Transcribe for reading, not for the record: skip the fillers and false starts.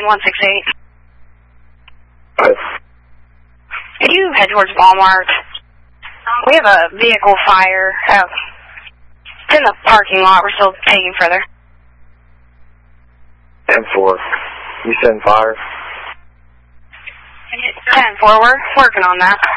168. Right. Could you head towards Walmart? We have a vehicle fire. It's in the parking lot. We're still taking further. 10-4. You send fire? 10-4. We're working on that.